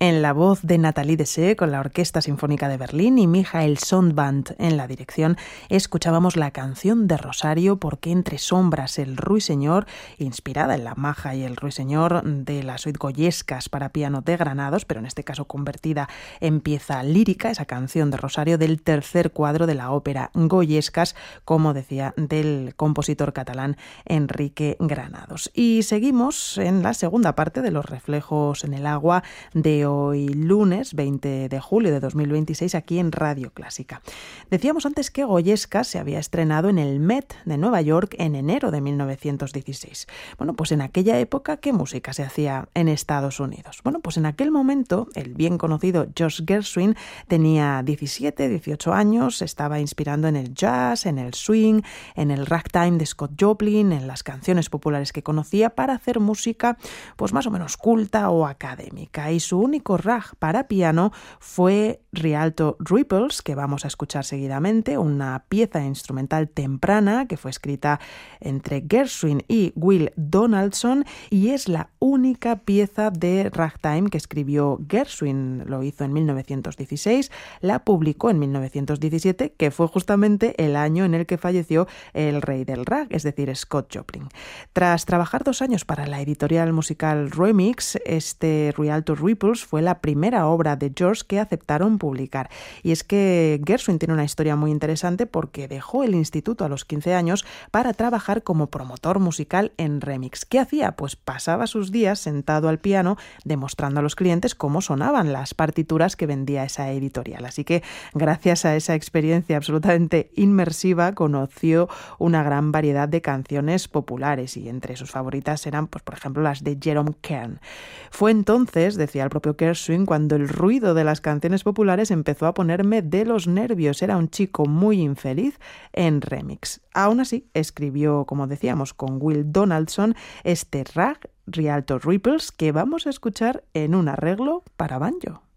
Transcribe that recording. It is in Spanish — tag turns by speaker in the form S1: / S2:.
S1: En la voz de Nathalie Dessay con la Orquesta Sinfónica de Berlín y Michael Sundband en la dirección, escuchábamos la canción de Rosario, Porque entre sombras el ruiseñor, inspirada en la maja y el ruiseñor de la suite Goyescas para piano de Granados, pero en este caso convertida en pieza lírica, esa canción de Rosario del tercer cuadro de la ópera Goyescas, como decía, del compositor catalán Enrique Granados. Y seguimos en la segunda parte de Los reflejos en el agua de hoy lunes 20 de julio de 2026 aquí en Radio Clásica. Decíamos antes que Goyescas se había estrenado en el Met de Nueva York en enero de 1916. Bueno, pues en aquella época, ¿qué música se hacía en Estados Unidos? Bueno, pues en aquel momento el bien conocido George Gershwin tenía 17, 18 años, se estaba inspirando en el jazz, en el swing, en el ragtime de Scott Joplin, en las canciones populares que conocía para hacer música pues más o menos culta o académica, y su único rag para piano fue Rialto Ripples, que vamos a escuchar seguidamente, una pieza instrumental temprana que fue escrita entre Gershwin y Will Donaldson, y es la única pieza de ragtime que escribió Gershwin. Lo hizo en 1916, la publicó en 1917, que fue justamente el año en el que falleció el rey del rag, es decir, Scott Joplin. Tras trabajar 2 años para la editorial musical Remix, este Rialto Ripples fue la primera obra de George que aceptaron publicar. Y es que Gershwin tiene una historia muy interesante porque dejó el instituto a los 15 años para trabajar como promotor musical en Remix. ¿Qué hacía? Pues pasaba sus días sentado al piano demostrando a los clientes cómo sonaban las partituras que vendía esa editorial. Así que gracias a esa experiencia absolutamente inmersiva conoció una gran variedad de canciones populares, y entre sus favoritas eran, pues, por ejemplo, las de Jerome Kern. Fue entonces, decía el propio Gershwin, cuando el ruido de las canciones populares empezó a ponerme de los nervios. Era un chico muy infeliz en Remix. Aún así, escribió, como decíamos, con Will Donaldson este rag Rialto Ripples que vamos a escuchar en un arreglo para banjo.